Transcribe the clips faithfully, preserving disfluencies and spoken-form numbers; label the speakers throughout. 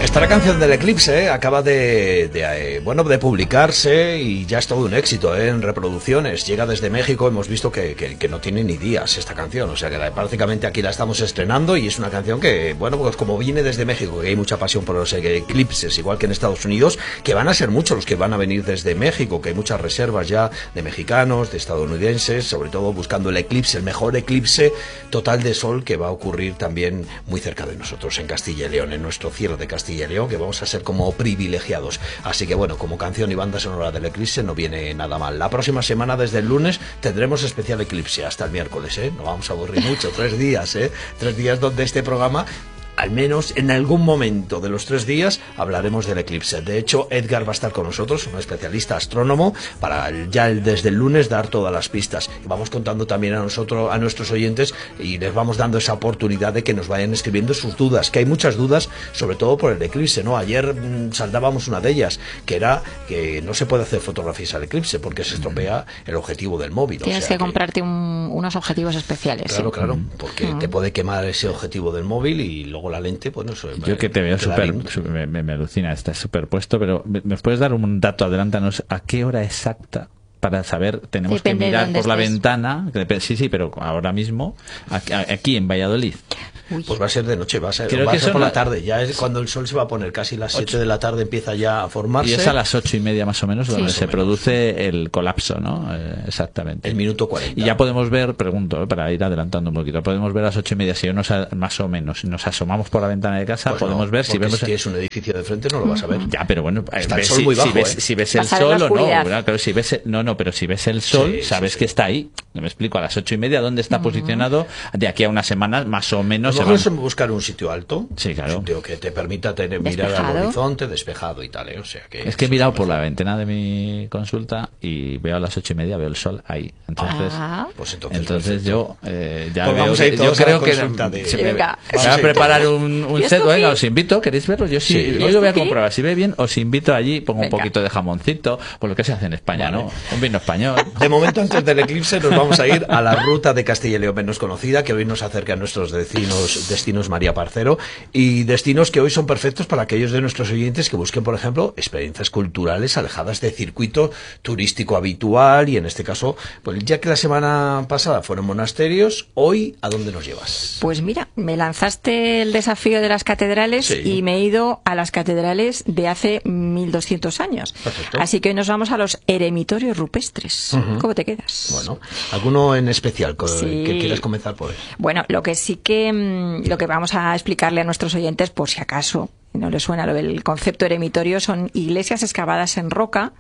Speaker 1: Esta la canción del Eclipse, ¿eh? Acaba de, de, eh, bueno, de publicarse y ya es todo un éxito, ¿eh? En reproducciones. Llega desde México, hemos visto que, que, que no tiene ni días esta canción, o sea que la, prácticamente aquí la estamos estrenando y es una canción que, bueno, pues como viene desde México, que hay mucha pasión por los eclipses, igual que en Estados Unidos, que van a ser muchos los que van a venir desde México, que hay muchas reservas ya de mexicanos, de estadounidenses, sobre todo buscando el eclipse, el mejor eclipse total de sol que va a ocurrir también muy cerca de nosotros, en Castilla y León, en nuestro cielo de Castilla y León, que vamos a ser como privilegiados. Así que bueno, como canción y banda sonora del eclipse no viene nada mal. La próxima semana, desde el lunes, tendremos especial eclipse hasta el miércoles, ¿eh? No vamos a aburrir mucho, tres días, ¿eh? Tres días donde este programa, al menos en algún momento de los tres días, hablaremos del eclipse. De hecho, Edgar va a estar con nosotros, un especialista astrónomo, para ya desde el lunes dar todas las pistas. Y vamos contando también a nosotros, a nuestros oyentes, y les vamos dando esa oportunidad de que nos vayan escribiendo sus dudas, que hay muchas dudas, sobre todo por el eclipse, ¿no? Ayer mmm, saldábamos una de ellas, que era que no se puede hacer fotografías al eclipse porque se estropea el objetivo del móvil.
Speaker 2: Tienes
Speaker 1: o sea
Speaker 2: que, que comprarte un, unos objetivos especiales.
Speaker 1: Claro,
Speaker 2: ¿sí?
Speaker 1: claro, porque mm. te puede quemar ese objetivo del móvil y luego la lente, pues no sé.
Speaker 3: Yo que te veo súper, me, me, me alucina, está superpuesto, pero ¿nos puedes dar un dato? Adelántanos, ¿a qué hora exacta? Para saber, tenemos Depende que mirar por la estés. ventana, sí, sí, pero ahora mismo, aquí, aquí en Valladolid.
Speaker 1: Uy. Pues va a ser de noche, va a ser, va a ser por la tarde, ya es cuando el sol se va a poner casi las siete de la tarde, empieza ya a formarse.
Speaker 3: Y es a las ocho y media más o menos donde
Speaker 1: sí,
Speaker 3: se
Speaker 1: menos.
Speaker 3: produce el colapso, ¿no? Eh, exactamente.
Speaker 1: El minuto cuarenta.
Speaker 3: Y ya podemos ver, pregunto, eh, para ir adelantando un poquito, podemos ver a las ocho y media, si nos, más o menos, si nos asomamos por la ventana de casa,
Speaker 1: pues
Speaker 3: podemos
Speaker 1: no,
Speaker 3: ver si vemos...
Speaker 1: si tienes un edificio de frente no lo vas a ver.
Speaker 3: Ya, pero bueno,
Speaker 1: está
Speaker 3: ves,
Speaker 1: el sol muy bajo,
Speaker 3: si, ves,
Speaker 1: ¿eh?
Speaker 3: si ves el sol o no, ¿verdad? Claro, si ves, no, no, pero si ves el sol, sí, sabes sí, que sí. está ahí. Me explico, a las ocho y media, ¿dónde está uh-huh. posicionado? De aquí a unas semanas, más o menos...
Speaker 1: Pues vamos a buscar un sitio alto,
Speaker 3: sí, claro.
Speaker 1: un sitio que te permita tener, mirar al horizonte despejado y tal, ¿eh? O sea que
Speaker 3: es que he mirado por la ventana de mi consulta y veo a las ocho y media, veo el sol ahí, entonces
Speaker 2: ah.
Speaker 1: pues entonces,
Speaker 3: entonces yo eh, ya
Speaker 1: pues
Speaker 3: veo
Speaker 1: vamos a ir
Speaker 3: yo creo que
Speaker 1: de...
Speaker 3: se me, me va a preparar un, un set, venga, os invito, ¿queréis verlo? Yo sí, sí yo lo voy a comprobar, si ve bien os invito allí, pongo venga. un poquito de jamoncito, por lo que se hace en España, vale. ¿no? Un vino español.
Speaker 1: De momento, antes del eclipse nos vamos a ir a la ruta de Castilla y León menos conocida, que hoy nos acerca a nuestros destinos, destinos María Parcero, y destinos que hoy son perfectos para aquellos de nuestros oyentes que busquen, por ejemplo, experiencias culturales alejadas del circuito turístico habitual, y en este caso, pues ya que la semana pasada fueron monasterios, hoy ¿a dónde nos llevas?
Speaker 2: Pues mira, me lanzaste el desafío de las catedrales sí. y me he ido a las catedrales de hace mil doscientos años. Perfecto. Así que hoy nos vamos a los eremitorios rupestres. Uh-huh. ¿Cómo te quedas?
Speaker 1: Bueno, ¿alguno en especial sí. que quieras comenzar por él?
Speaker 2: Bueno, lo que sí que lo que vamos a explicarle a nuestros oyentes, por si acaso no les suena lo del concepto eremitorio, son iglesias excavadas en roca,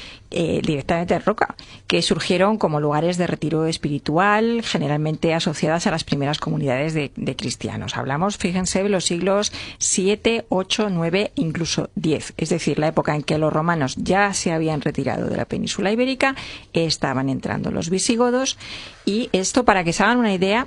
Speaker 2: eh, directamente en roca, que surgieron como lugares de retiro espiritual, generalmente asociadas a las primeras comunidades de, de cristianos. Hablamos, fíjense, de los siglos siete, ocho, nueve, incluso diez, es decir, la época en que los romanos ya se habían retirado de la península ibérica, estaban entrando los visigodos, y esto, para que se hagan una idea,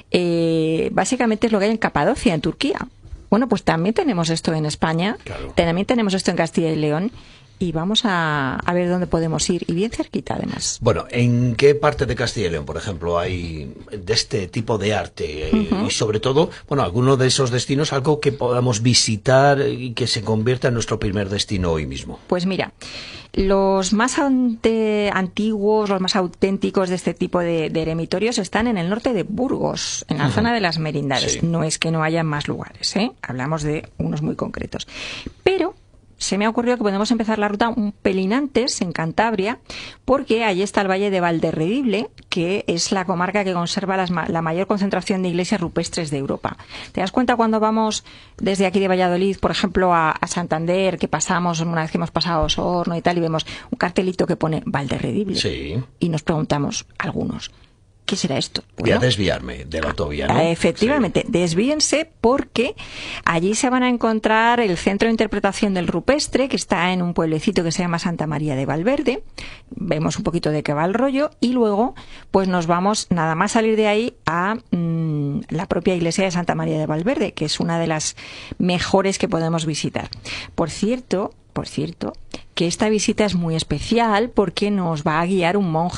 Speaker 2: eh, básicamente es lo que hay en Capadocia, en Turquía. Bueno, pues también tenemos esto en España, claro. También tenemos esto en Castilla y León, y vamos a, a ver dónde podemos ir, y bien cerquita además.
Speaker 1: Bueno, ¿en qué parte de Castilla y León, por ejemplo, hay de este tipo de arte? Uh-huh. Y sobre todo, bueno, alguno de esos destinos, algo que podamos visitar y que se convierta en nuestro primer destino hoy mismo.
Speaker 2: Pues mira, los más ante, antiguos, los más auténticos de este tipo de, de eremitorios están en el norte de Burgos, en la uh-huh. zona de las Merindades. Sí. No es que no haya más lugares, ¿eh? Hablamos de unos muy concretos. Pero se me ha ocurrido que podemos empezar la ruta un pelín antes, en Cantabria, porque allí está el Valle de Valderredible, que es la comarca que conserva las, la mayor concentración de iglesias rupestres de Europa. ¿Te das cuenta cuando vamos desde aquí de Valladolid, por ejemplo, a, a Santander, que pasamos, una vez que hemos pasado Osorno y tal, y vemos un cartelito que pone Valderredible?
Speaker 1: Sí. Y
Speaker 2: nos preguntamos, algunos, ¿qué será esto?
Speaker 1: Voy bueno, a desviarme de la autovía, ¿no?
Speaker 2: Efectivamente, sí. Desvíense, porque allí se van a encontrar el Centro de Interpretación del Rupestre, que está en un pueblecito que se llama Santa María de Valverde. Vemos un poquito de qué va el rollo, y luego pues nos vamos, nada más salir de ahí, a mmm, la propia iglesia de Santa María de Valverde, que es una de las mejores que podemos visitar. Por cierto, por cierto, que esta visita es muy especial porque nos va a guiar un monje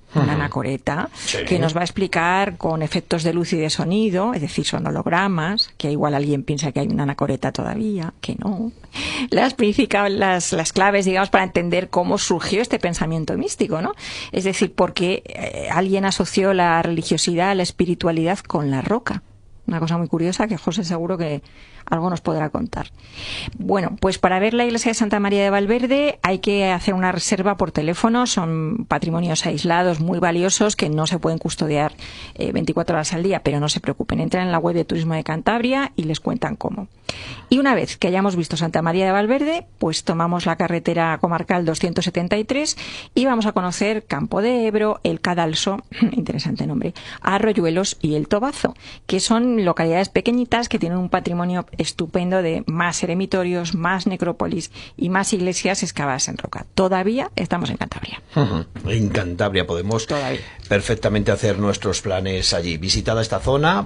Speaker 2: una uh-huh. anacoreta, sí. que nos va a explicar con efectos de luz y de sonido, es decir, son hologramas, que igual alguien piensa que hay una anacoreta todavía, que no. Las, las, las claves, digamos, para entender cómo surgió este pensamiento místico, ¿no? Es decir, porque eh, alguien asoció la religiosidad, la espiritualidad con la roca. Una cosa muy curiosa que José seguro que algo nos podrá contar. Bueno, pues para ver la iglesia de Santa María de Valverde hay que hacer una reserva por teléfono. Son patrimonios aislados muy valiosos que no se pueden custodiar eh, veinticuatro horas al día, pero no se preocupen. Entran en la web de Turismo de Cantabria y les cuentan cómo. Y una vez que hayamos visto Santa María de Valverde, pues tomamos la carretera comarcal doscientos setenta y tres y vamos a conocer Campo de Ebro, El Cadalso, interesante nombre, Arroyuelos y El Tobazo, que son localidades pequeñitas que tienen un patrimonio estupendo de más eremitorios, más necrópolis y más iglesias excavadas en roca. Todavía estamos en Cantabria.
Speaker 1: Uh-huh. En Cantabria podemos Todavía. perfectamente hacer nuestros planes allí. Visitada esta zona,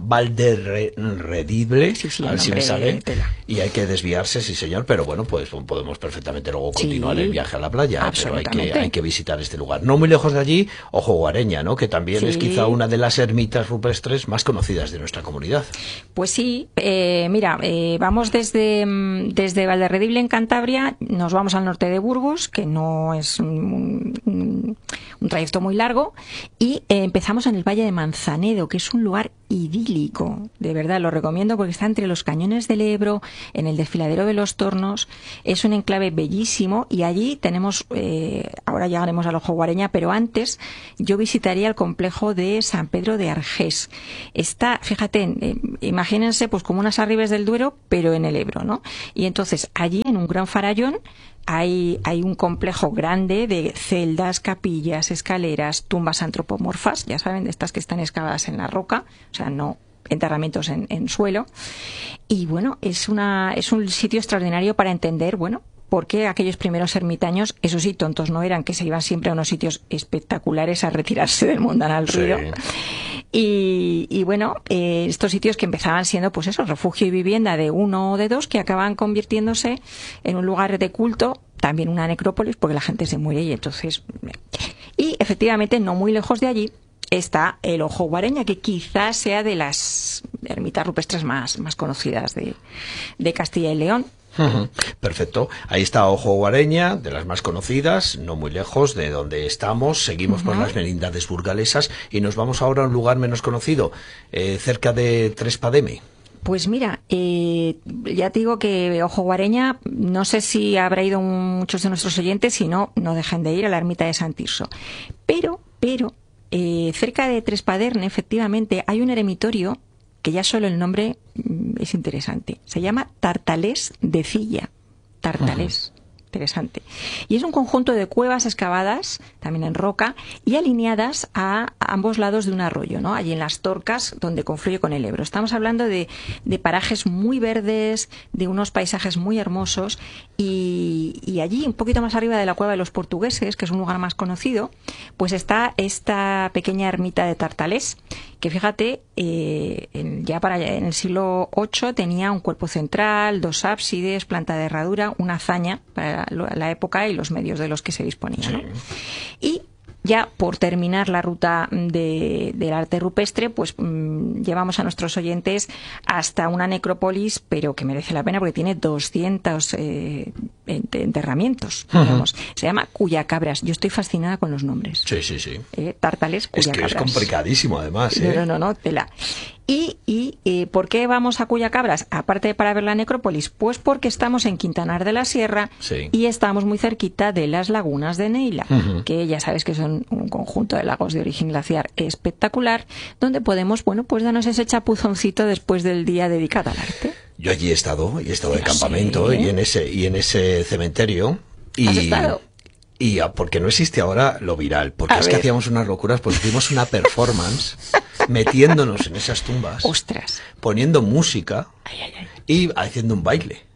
Speaker 1: Valderredible, sí, sí, a ver si me sale, y hay que desviarse, sí señor, pero bueno, pues podemos perfectamente luego continuar sí, el viaje a la playa, pero hay que, hay que visitar este lugar. No muy lejos de allí, Ojo Guareña, ¿no? Que también sí. es quizá una de las ermitas rupestres más conocidas de nuestra comunidad.
Speaker 2: Pues sí, eh, mira, eh, vamos desde, desde Valderredible en Cantabria, nos vamos al norte de Burgos, que no es un, un, un trayecto muy largo, y eh, empezamos en el Valle de Manzanedo, que es un lugar idílico, de verdad, lo recomiendo porque está entre los cañones del Ebro, en el desfiladero de los Tornos, es un enclave bellísimo y allí tenemos, eh, ahora llegaremos al Ojo Guareña, pero antes yo visitaría el complejo de San Pedro de Argés. Está, fíjate, eh, imagínense pues como unas Arribes del Duero, pero en el Ebro, ¿no? Y entonces allí en un gran farallón Hay, hay un complejo grande de celdas, capillas, escaleras, tumbas antropomorfas, ya saben, de estas que están excavadas en la roca, o sea, no enterramientos en, en suelo. Y bueno, es una es un sitio extraordinario para entender, bueno, por qué aquellos primeros ermitaños, eso sí, tontos no eran, que se iban siempre a unos sitios espectaculares a retirarse del mundanal ruido. Sí. Y, y bueno, eh, estos sitios que empezaban siendo, pues eso, refugio y vivienda de uno o de dos, que acaban convirtiéndose en un lugar de culto, también una necrópolis, porque la gente se muere y entonces... Y efectivamente, no muy lejos de allí, está el Ojo Guareña, que quizás sea de las ermitas rupestres más, más conocidas de, de Castilla y León.
Speaker 1: Uh-huh. Perfecto. Ahí está Ojo Guareña, de las más conocidas, no muy lejos de donde estamos. Seguimos uh-huh. por las merindades burgalesas y nos vamos ahora a un lugar menos conocido, eh, cerca de Trespademe.
Speaker 2: Pues mira, eh, ya te digo que Ojo Guareña, no sé si habrá ido muchos de nuestros oyentes, si no, no dejen de ir a la ermita de San Tirso. Pero, pero, eh, cerca de Trespaderne, efectivamente, hay un eremitorio que ya solo el nombre es interesante. Se llama Tartalés de Cilla. Tartalés. Uh-huh. Interesante. Y es un conjunto de cuevas excavadas, también en roca, y alineadas a, a ambos lados de un arroyo, ¿no? Allí en las Torcas, donde confluye con el Ebro. Estamos hablando de, de parajes muy verdes, de unos paisajes muy hermosos, y, y allí, un poquito más arriba de la Cueva de los Portugueses, que es un lugar más conocido, pues está esta pequeña ermita de Tartalés, que fíjate, eh, en, ya para en el siglo ocho tenía un cuerpo central, dos ábsides, planta de herradura, una hazaña para la época y los medios de los que se disponía, ¿no? Sí. Y ya por terminar la ruta de, del arte rupestre, pues mmm, llevamos a nuestros oyentes hasta una necrópolis, pero que merece la pena porque tiene doscientos eh, enterramientos, digamos. Uh-huh. Se llama Cuyacabras. Yo estoy fascinada con los nombres.
Speaker 1: Sí, sí, sí.
Speaker 2: Eh, Tartales, Cuyacabras.
Speaker 1: Es que es complicadísimo, además. ¿eh?
Speaker 2: No, no, no, no, tela. ¿Y, y eh, por qué vamos a Cuyacabras? Aparte de para ver la necrópolis, pues porque estamos en Quintanar de la Sierra sí. y estamos muy cerquita de las lagunas de Neila, uh-huh. que ya sabes que son un conjunto de lagos de origen glaciar espectacular, donde podemos, bueno, pues darnos ese chapuzoncito después del día dedicado al arte.
Speaker 1: Yo allí he estado, y he estado de campamento, sé, ¿eh? y en ese y en ese cementerio. Y...
Speaker 2: ¿Has estado?
Speaker 1: Y porque no existe ahora lo viral, porque a es ver. que hacíamos unas locuras, pues hicimos una performance metiéndonos en esas tumbas,
Speaker 2: ostras,
Speaker 1: poniendo música
Speaker 2: ay, ay, ay.
Speaker 1: y haciendo un baile.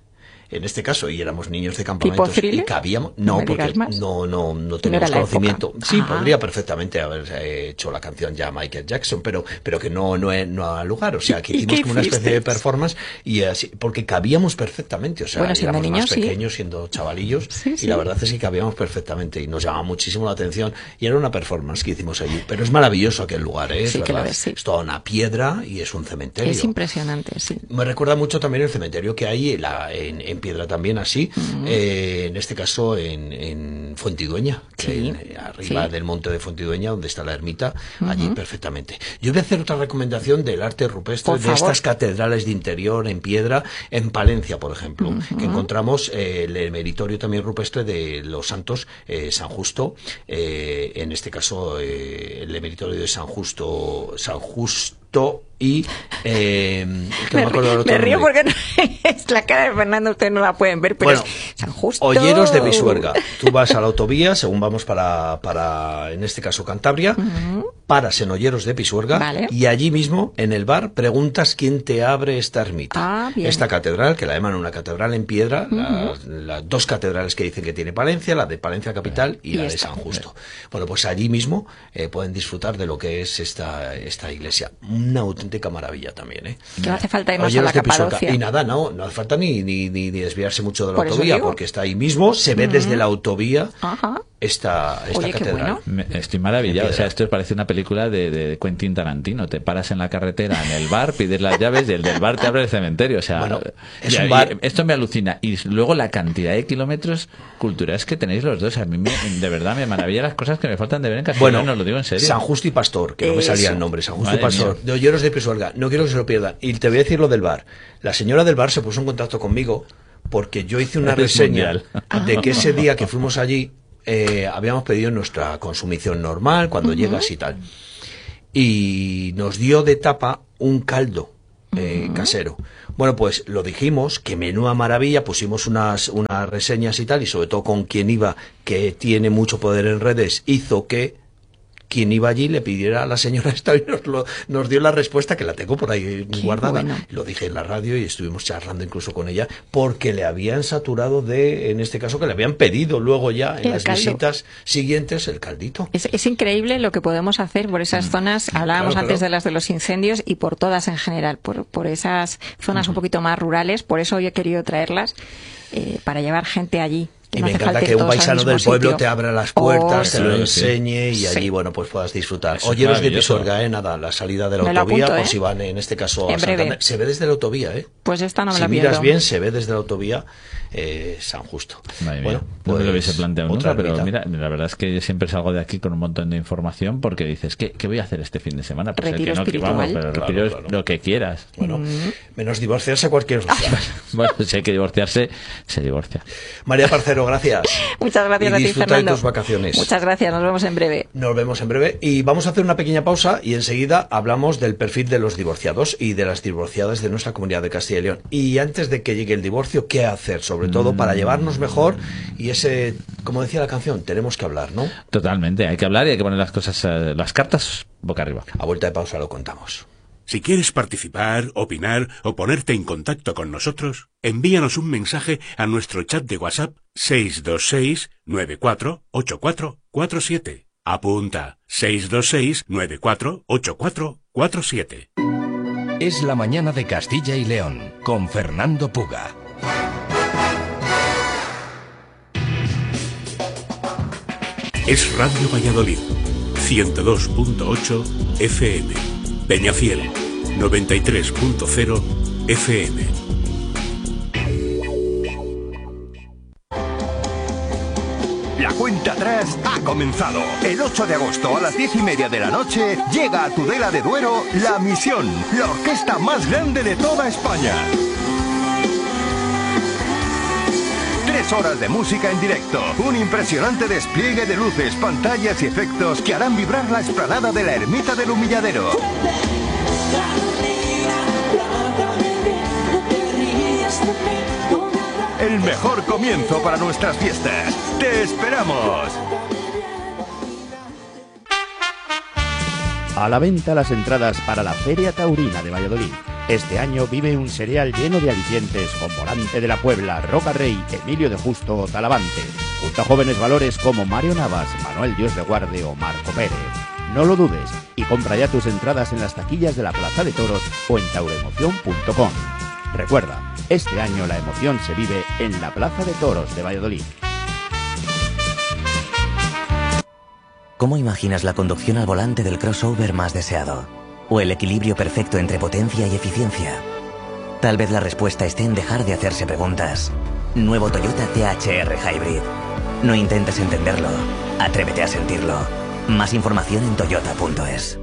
Speaker 1: en este caso, y éramos niños de campamentos.
Speaker 2: ¿Tipo thriller?
Speaker 1: Y cabíamos, no,
Speaker 2: No
Speaker 1: porque no, no, no teníamos
Speaker 2: no
Speaker 1: conocimiento. Sí,
Speaker 2: Ajá.
Speaker 1: podría perfectamente haber hecho la canción ya Michael Jackson, pero, pero que no, no, no ha lugar. O sea, que hicimos como una especie de performance y así, porque cabíamos perfectamente. O sea,
Speaker 2: bueno, siendo
Speaker 1: éramos
Speaker 2: niños,
Speaker 1: más pequeños, sí. siendo chavalillos,
Speaker 2: sí,
Speaker 1: y
Speaker 2: sí.
Speaker 1: la verdad es que cabíamos perfectamente y nos llamaba muchísimo la atención. Y era una performance que hicimos allí. Pero es maravilloso aquel lugar, ¿eh?
Speaker 2: Sí,
Speaker 1: es
Speaker 2: que
Speaker 1: verdad.
Speaker 2: lo es, sí.
Speaker 1: Es toda una piedra y es un cementerio.
Speaker 2: Es impresionante, sí.
Speaker 1: Me recuerda mucho también el cementerio que hay la, en, en piedra también así, uh-huh. eh, en este caso en, en Fuentidueña, que
Speaker 2: sí,
Speaker 1: en, arriba
Speaker 2: sí.
Speaker 1: del monte de Fuentidueña, donde está la ermita, uh-huh. allí perfectamente. Yo voy a hacer otra recomendación del arte rupestre,
Speaker 2: por
Speaker 1: de
Speaker 2: favor.
Speaker 1: estas catedrales de interior en piedra, en Palencia, por ejemplo, uh-huh. que encontramos eh, el emeritorio también rupestre de los santos eh, San Justo, eh, en este caso eh, el emeritorio de San Justo, San Justo y eh, que
Speaker 2: me,
Speaker 1: no me, acuerdo del otro
Speaker 2: me río
Speaker 1: nombre.
Speaker 2: porque no, es la cara de Fernando, ustedes no la pueden ver, pero
Speaker 1: bueno,
Speaker 2: es San Justo.
Speaker 1: Olleros de Pisuerga. Tú vas a la autovía, según vamos para, para en este caso Cantabria, uh-huh. paras en Olleros de Pisuerga,
Speaker 2: vale.
Speaker 1: y allí mismo en el bar preguntas quién te abre esta ermita.
Speaker 2: Ah, bien.
Speaker 1: Esta catedral, que la llaman una catedral en piedra,
Speaker 2: uh-huh.
Speaker 1: las, las dos catedrales que dicen que tiene Palencia, la de Palencia capital y, y la esta. de San Justo. Bueno, pues allí mismo eh, pueden disfrutar de lo que es esta, esta iglesia. Una auténtica maravilla también. ¿eh?
Speaker 2: Que no hace falta irnos
Speaker 1: Olleros
Speaker 2: a la Capadocia.
Speaker 1: Y nada, no, no hace falta ni, ni, ni, ni desviarse mucho de la
Speaker 2: Por
Speaker 1: autovía, porque está ahí mismo, se ve uh-huh. desde la autovía
Speaker 2: Ajá.
Speaker 1: esta, esta
Speaker 2: Oye,
Speaker 1: catedral.
Speaker 2: Bueno.
Speaker 3: Me, estoy maravillado, o sea, esto parece una película de, de Quentin Tarantino, te paras en la carretera, en el bar, pides las llaves y el del bar te abre el cementerio, o sea,
Speaker 1: bueno, es
Speaker 3: y,
Speaker 1: un bar...
Speaker 3: y esto me alucina, y luego la cantidad de kilómetros culturales que tenéis los dos, a mí me, de verdad me maravilla las cosas que me faltan de ver en castellano,
Speaker 1: bueno,
Speaker 3: no lo digo en serio.
Speaker 1: San Justo y Pastor, que no me salía el nombre, San Justo
Speaker 3: Madre
Speaker 1: y Pastor,
Speaker 3: mía.
Speaker 1: de Olleros de Pisuerga, no quiero que se lo pierdan. Y te voy a decir lo del bar. La señora del bar se puso en contacto conmigo porque yo hice una
Speaker 3: Eres
Speaker 1: reseña
Speaker 3: mundial.
Speaker 1: de que ese día que fuimos allí eh, habíamos pedido nuestra consumición normal, cuando uh-huh. llegas y tal. Y nos dio de tapa un caldo eh, uh-huh. casero. Bueno, pues lo dijimos, que menuda maravilla, pusimos unas, unas reseñas y tal, y sobre todo con quien iba, que tiene mucho poder en redes, hizo que quien iba allí le pidiera a la señora esta y nos, lo, nos dio la respuesta, que la tengo por ahí
Speaker 2: Qué
Speaker 1: guardada.
Speaker 2: Bueno.
Speaker 1: Lo dije en la radio y estuvimos charlando incluso con ella, porque le habían saturado de, en este caso, que le habían pedido luego ya en
Speaker 2: el
Speaker 1: las
Speaker 2: caldo.
Speaker 1: visitas siguientes el caldito.
Speaker 2: Es, es increíble lo que podemos hacer por esas zonas, hablábamos
Speaker 1: claro,
Speaker 2: antes
Speaker 1: claro.
Speaker 2: de las de los incendios y por todas en general, por, por esas zonas uh-huh. un poquito más rurales, por eso yo he querido traerlas, eh, para llevar gente allí.
Speaker 1: Y no me encanta que un paisano del pueblo sitio. te abra las puertas,
Speaker 2: oh,
Speaker 1: te lo
Speaker 3: sí,
Speaker 1: enseñe
Speaker 3: sí.
Speaker 1: y allí,
Speaker 2: sí.
Speaker 1: bueno, pues puedas disfrutar.
Speaker 3: Eso
Speaker 1: Olleros de Pisuerga, eh, nada, la salida de la
Speaker 2: me
Speaker 1: autovía,
Speaker 2: apunto,
Speaker 1: por
Speaker 2: ¿eh?
Speaker 1: si van en este caso
Speaker 2: en
Speaker 1: a Santander.
Speaker 2: breve.
Speaker 1: Se ve desde la autovía, ¿eh?
Speaker 2: Pues esta no me
Speaker 1: si
Speaker 2: la
Speaker 1: miras
Speaker 2: pierdo.
Speaker 1: bien, se ve desde la autovía eh, San Justo.
Speaker 3: Madre
Speaker 1: bueno,
Speaker 3: mía,
Speaker 1: pues,
Speaker 3: no me lo hubiese planteado
Speaker 1: otra
Speaker 3: nunca, pero
Speaker 1: ermita.
Speaker 3: mira, la verdad es que yo siempre salgo de aquí con un montón de información porque dices, ¿qué, qué voy a hacer este fin de semana? Pues
Speaker 2: retiro
Speaker 3: el que no, que vamos, pero
Speaker 1: Claro,
Speaker 3: retiro
Speaker 1: claro.
Speaker 3: lo que quieras.
Speaker 1: Bueno,
Speaker 2: Mm.
Speaker 1: menos divorciarse cualquier día.
Speaker 3: Bueno, si hay que divorciarse, se divorcia.
Speaker 1: María Parcero, gracias.
Speaker 2: Muchas gracias
Speaker 1: y
Speaker 2: a ti,
Speaker 1: disfruta
Speaker 2: Fernando.
Speaker 1: de tus vacaciones.
Speaker 2: Muchas gracias, nos vemos en breve.
Speaker 1: Nos vemos en breve y vamos a hacer una pequeña pausa y enseguida hablamos del perfil de los divorciados y de las divorciadas de nuestra comunidad de Castilla y León. Y antes de que llegue el divorcio, ¿qué hacer? Sobre todo para llevarnos mejor y ese, como decía la canción, tenemos que hablar, ¿no?
Speaker 3: Totalmente, hay que hablar y hay que poner las cosas, eh, las cartas boca arriba.
Speaker 1: A vuelta de pausa lo contamos.
Speaker 4: Si quieres participar, opinar o ponerte en contacto con nosotros, envíanos un mensaje a nuestro chat de WhatsApp seis dos seis, nueve cuatro ocho cuatro cuatro siete. Apunta seis dos seis, nueve cuatro ocho cuatro cuatro siete.
Speaker 5: Es la mañana de Castilla y León con Fernando Puga.
Speaker 4: Es Radio Valladolid, ciento dos punto ocho F M. Peñafiel, noventa y tres punto cero F M.
Speaker 5: La cuenta atrás ha comenzado. El ocho de agosto a las diez y media de la noche llega a Tudela de Duero La Misión, la orquesta más grande de toda España. Tres horas de música en directo, un impresionante despliegue de luces, pantallas y efectos que harán vibrar la explanada de la Ermita del Humilladero. El mejor comienzo para nuestras fiestas. ¡Te esperamos!
Speaker 6: A la venta las entradas para la Feria Taurina de Valladolid. Este año vive un serial lleno de alicientes con Volante de la Puebla, Roca Rey, Emilio de Justo o Talavante, junto a jóvenes valores como Mario Navas, Manuel Dios de Guarde o Marco Pérez. No lo dudes y compra ya tus entradas en las taquillas de la Plaza de Toros o en tauroemoción punto com. Recuerda, este año la emoción se vive en la Plaza de Toros de Valladolid.
Speaker 7: ¿Cómo imaginas la conducción al volante del crossover más deseado? ¿O el equilibrio perfecto entre potencia y eficiencia? Tal vez la respuesta esté en dejar de hacerse preguntas. Nuevo Toyota T H R Hybrid. No intentes entenderlo, atrévete a sentirlo. Más información en toyota punto es.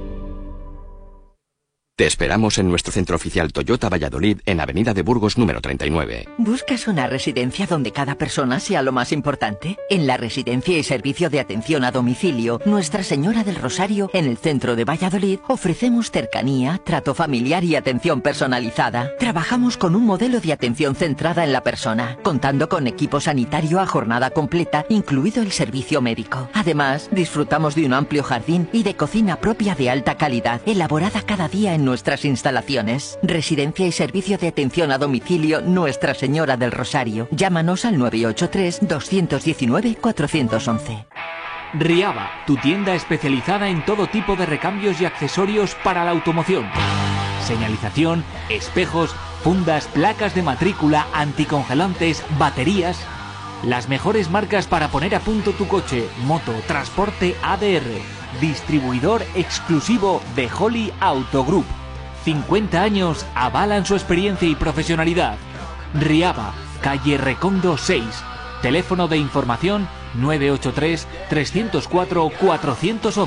Speaker 8: Te esperamos en nuestro centro oficial Toyota Valladolid en Avenida de Burgos número treinta y nueve.
Speaker 9: ¿Buscas una residencia donde cada persona sea lo más importante? En la Residencia y Servicio de Atención a Domicilio Nuestra Señora del Rosario, en el centro de Valladolid, ofrecemos cercanía, trato familiar y atención personalizada. Trabajamos con un modelo de atención centrada en la persona, contando con equipo sanitario a jornada completa, incluido el servicio médico. Además, disfrutamos de un amplio jardín y de cocina propia de alta calidad, elaborada cada día en nuestras instalaciones. Residencia y Servicio de Atención a Domicilio Nuestra Señora del Rosario. Llámanos al nueve ocho tres, dos uno nueve, cuatro uno uno.
Speaker 10: Riaba, tu tienda especializada en todo tipo de recambios y accesorios para la automoción. Señalización, espejos, fundas, placas de matrícula, anticongelantes, baterías. Las mejores marcas para poner a punto tu coche, moto, transporte A D R. Distribuidor exclusivo de Holly Auto Group. cincuenta años avalan su experiencia y profesionalidad. Riaba, calle Recondo seis. Teléfono de información nueve ocho tres, tres cero cuatro, cuatro uno uno.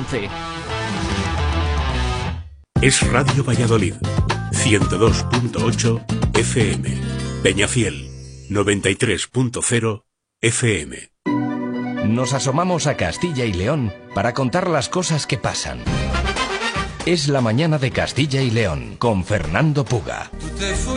Speaker 4: Es Radio Valladolid, ciento dos punto ocho F M. Peñafiel, noventa y tres punto cero F M.
Speaker 11: Nos asomamos a Castilla y León para contar las cosas que pasan. Es la mañana de Castilla y León con Fernando Puga.